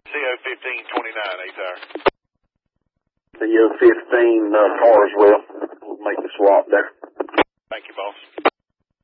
CO1529, 8th hour. CO15 Carswell. We'll make the swap there. Thank you, boss.